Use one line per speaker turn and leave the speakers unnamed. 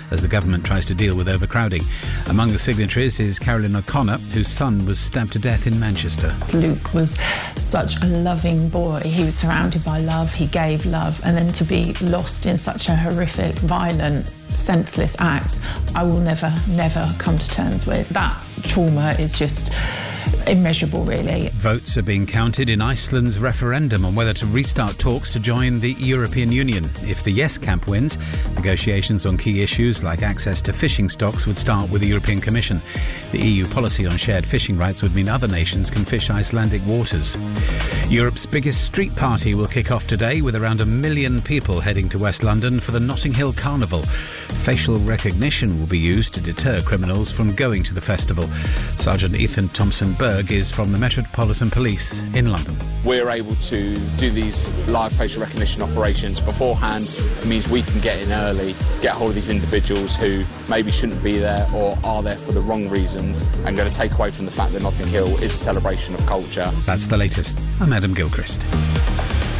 as the government tries to deal with overcrowding. Among the signatories is Carolyn O'Connor, whose son was stabbed to death in Manchester.
Luke was such a loving boy. He was surrounded by love, he gave love, and then to be lost in such a horrific, violent, senseless act, I will never come to terms with. That trauma is just immeasurable, really.
Votes are being counted in Iceland's referendum on whether to restart talks to join the European Union. If the yes camp wins, negotiations on key issues like access to fishing stocks would start with the European Commission. The EU policy on shared fishing rights would mean other nations can fish Icelandic waters. Europe's biggest street party will kick off today with around 1 million people heading to West London for the Notting Hill Carnival. Facial recognition will be used to deter criminals from going to the festival. Sergeant Ethan Thompson-Berg is from the Metropolitan Police in London.
We're able to do these live facial recognition operations beforehand. It means we can get in early, get hold of these individuals who maybe shouldn't be there or are there for the wrong reasons, and going to take away from the fact that Notting Hill is a celebration of culture.
That's the latest. I'm Adam Gilchrist.